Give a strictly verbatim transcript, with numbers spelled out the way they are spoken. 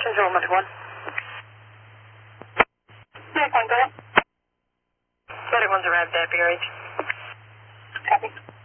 Control, Medic one. Medic one, go ahead. Medic one's arrived at B R H. Copy.